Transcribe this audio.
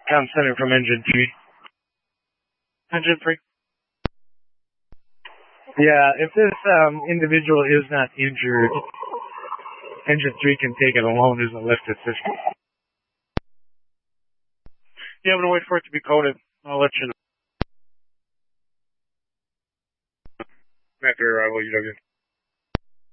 Tom Center from Engine 3. Engine 3. Yeah, if this individual is not injured, Engine 3 can take it alone as a lift assist. Yeah, I'm going to wait for it to be coded. I'll let you know. After UW.